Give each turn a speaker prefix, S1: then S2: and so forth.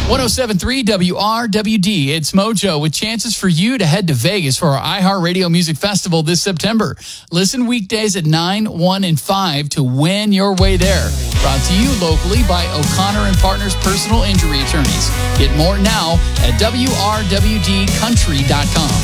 S1: 107.3 WRWD. It's Mojo with chances for you to head to Vegas for our iHeartRadio Music Festival this September. Listen weekdays at 9, 1, and 5 to win your way there. Brought to you locally by O'Connor and Partners Personal Injury Attorneys. Get more now at WRWDcountry.com.